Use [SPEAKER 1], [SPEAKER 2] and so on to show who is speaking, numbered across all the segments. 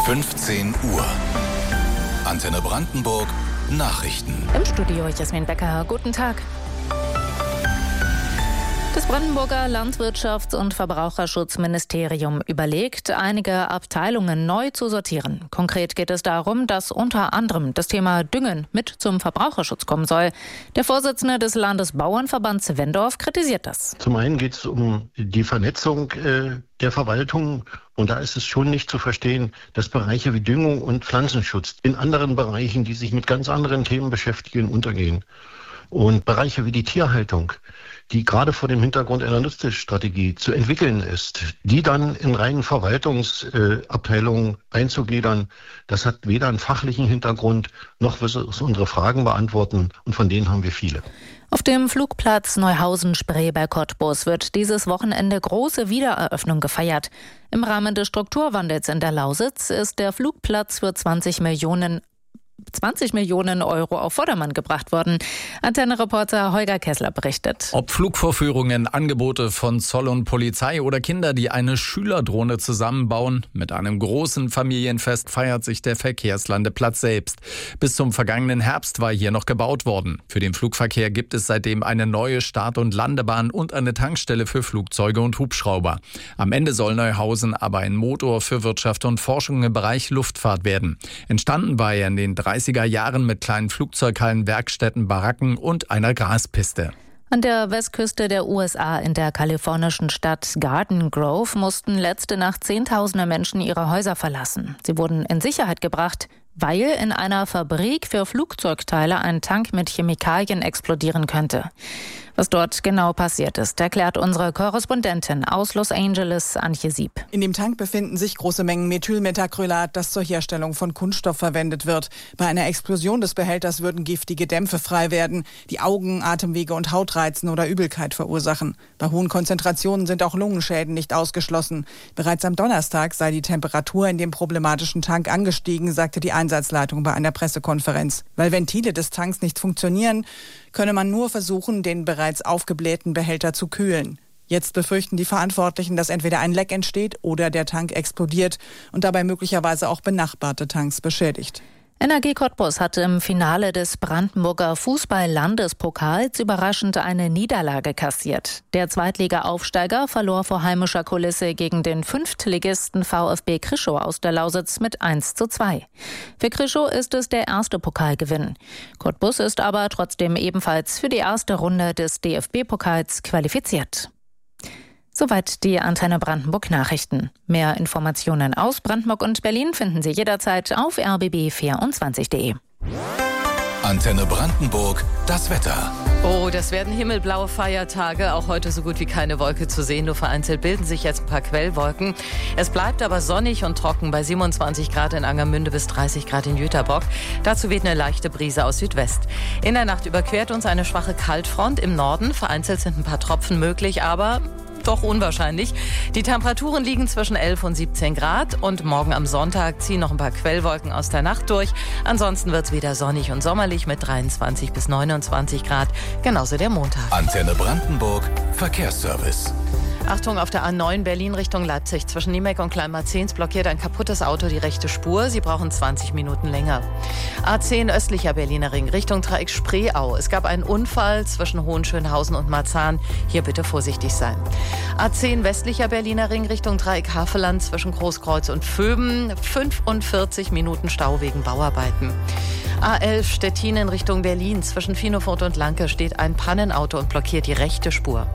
[SPEAKER 1] 15 Uhr. Antenne Brandenburg Nachrichten.
[SPEAKER 2] Im Studio Jasmin Becker. Guten Tag. Das Brandenburger Landwirtschafts- und Verbraucherschutzministerium überlegt, einige Abteilungen neu zu sortieren. Konkret geht es darum, dass unter anderem das Thema Düngen mit zum Verbraucherschutz kommen soll. Der Vorsitzende des Landesbauernverbands Wendorf kritisiert das.
[SPEAKER 3] Zum einen geht es um die Vernetzung der Verwaltung. Und da ist es schon nicht zu verstehen, dass Bereiche wie Düngung und Pflanzenschutz in anderen Bereichen, die sich mit ganz anderen Themen beschäftigen, untergehen. Und Bereiche wie die Tierhaltung, die gerade vor dem Hintergrund einer Nutztierstrategie zu entwickeln ist, die dann in reinen Verwaltungsabteilungen einzugliedern, das hat weder einen fachlichen Hintergrund, noch wird es unsere Fragen beantworten. Und von denen haben wir viele.
[SPEAKER 2] Auf dem Flugplatz Neuhausen-Spree bei Cottbus wird dieses Wochenende große Wiedereröffnung gefeiert. Im Rahmen des Strukturwandels in der Lausitz ist der Flugplatz für 20 Millionen Euro auf Vordermann gebracht worden. Antenne-Reporter Holger Kessler berichtet.
[SPEAKER 4] Ob Flugvorführungen, Angebote von Zoll und Polizei oder Kinder, die eine Schülerdrohne zusammenbauen, mit einem großen Familienfest feiert sich der Verkehrslandeplatz selbst. Bis zum vergangenen Herbst war hier noch gebaut worden. Für den Flugverkehr gibt es seitdem eine neue Start- und Landebahn und eine Tankstelle für Flugzeuge und Hubschrauber. Am Ende soll Neuhausen aber ein Motor für Wirtschaft und Forschung im Bereich Luftfahrt werden. Entstanden war er in den 30er Jahren mit kleinen Flugzeughallen, Werkstätten, Baracken und einer Graspiste.
[SPEAKER 2] An der Westküste der USA in der kalifornischen Stadt Garden Grove mussten letzte Nacht Zehntausende Menschen ihre Häuser verlassen. Sie wurden in Sicherheit gebracht, weil in einer Fabrik für Flugzeugteile ein Tank mit Chemikalien explodieren könnte. Was dort genau passiert ist, erklärt unsere Korrespondentin aus Los Angeles, Antje Sieb.
[SPEAKER 5] In dem Tank befinden sich große Mengen Methylmethacrylat, das zur Herstellung von Kunststoff verwendet wird. Bei einer Explosion des Behälters würden giftige Dämpfe frei werden, die Augen, Atemwege und Haut reizen oder Übelkeit verursachen. Bei hohen Konzentrationen sind auch Lungenschäden nicht ausgeschlossen. Bereits am Donnerstag sei die Temperatur in dem problematischen Tank angestiegen, sagte die Einsatzleitung bei einer Pressekonferenz. Weil Ventile des Tanks nicht funktionieren, könne man nur versuchen, den bereits aufgeblähten Behälter zu kühlen. Jetzt befürchten die Verantwortlichen, dass entweder ein Leck entsteht oder der Tank explodiert und dabei möglicherweise auch benachbarte Tanks beschädigt.
[SPEAKER 2] NAG Cottbus hatte im Finale des Brandenburger Fußball-Landespokals überraschend eine Niederlage kassiert. Der Zweitliga-Aufsteiger verlor vor heimischer Kulisse gegen den Fünftligisten VfB Krischow aus der Lausitz mit 1:2. Für Krischow ist es der erste Pokalgewinn. Cottbus ist aber trotzdem ebenfalls für die erste Runde des DFB-Pokals qualifiziert. Soweit die Antenne Brandenburg Nachrichten. Mehr Informationen aus Brandenburg und Berlin finden Sie jederzeit auf rbb24.de.
[SPEAKER 1] Antenne Brandenburg, das Wetter.
[SPEAKER 6] Oh, das werden himmelblaue Feiertage. Auch heute so gut wie keine Wolke zu sehen. Nur vereinzelt bilden sich jetzt ein paar Quellwolken. Es bleibt aber sonnig und trocken bei 27 Grad in Angermünde bis 30 Grad in Jüterbock. Dazu weht eine leichte Brise aus Südwest. In der Nacht überquert uns eine schwache Kaltfront im Norden. Vereinzelt sind ein paar Tropfen möglich, aber doch unwahrscheinlich. Die Temperaturen liegen zwischen 11 und 17 Grad und morgen am Sonntag ziehen noch ein paar Quellwolken aus der Nacht durch. Ansonsten wird es wieder sonnig und sommerlich mit 23 bis 29 Grad. Genauso der Montag.
[SPEAKER 1] Antenne Brandenburg, Verkehrsservice.
[SPEAKER 6] Achtung, auf der A9 Berlin Richtung Leipzig. Zwischen Niemek und Kleinmarzens blockiert ein kaputtes Auto die rechte Spur. Sie brauchen 20 Minuten länger. A10 östlicher Berliner Ring Richtung Dreieck Spreeau. Es gab einen Unfall zwischen Hohenschönhausen und Marzahn. Hier bitte vorsichtig sein. A10 westlicher Berliner Ring Richtung Dreieck Havelland zwischen Großkreuz und Vöben. 45 Minuten Stau wegen Bauarbeiten. A11 Stettin in Richtung Berlin. Zwischen Finofurt und Lanke steht ein Pannenauto und blockiert die rechte Spur.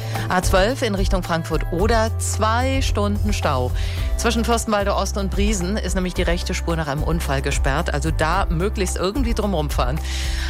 [SPEAKER 6] A12 in Richtung Frankfurt-Oder, 2 Stunden Stau. Zwischen Fürstenwalde Ost und Briesen ist nämlich die rechte Spur nach einem Unfall gesperrt. Also da möglichst irgendwie drumherum fahren.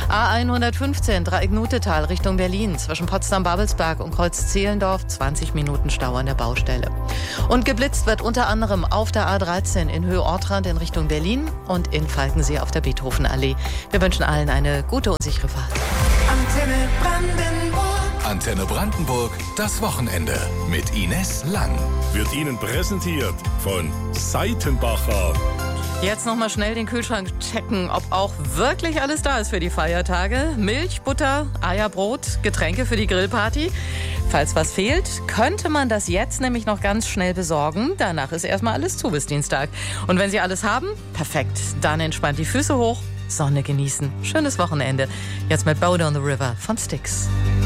[SPEAKER 6] A115 Dreieck-Nutetal Richtung Berlin. Zwischen Potsdam-Babelsberg und Kreuz-Zehlendorf 20 Minuten Stau an der Baustelle. Und geblitzt wird unter anderem auf der A13 in Höhe Ortrand in Richtung Berlin und in Falkensee auf der Beethovenallee. Wir wünschen allen eine gute und sichere Fahrt.
[SPEAKER 1] Antenne Brandenburg. Antenne Brandenburg, das Wochenende mit Ines Lang.
[SPEAKER 7] Wird Ihnen präsentiert von Seitenbacher.
[SPEAKER 6] Jetzt nochmal schnell den Kühlschrank checken, ob auch wirklich alles da ist für die Feiertage. Milch, Butter, Eier, Brot, Getränke für die Grillparty. Falls was fehlt, könnte man das jetzt nämlich noch ganz schnell besorgen. Danach ist erstmal alles zu bis Dienstag. Und wenn Sie alles haben, perfekt. Dann entspannt die Füße hoch, Sonne genießen. Schönes Wochenende. Jetzt mit Boat on the River von Styx.